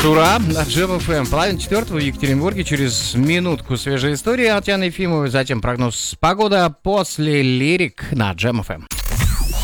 Ура! На Джем ФМ. Половина четвертого в Екатеринбурге. Через минутку свежая история от Яны Ефимовой. Затем прогноз погоды, после лирик на Джем ФМ.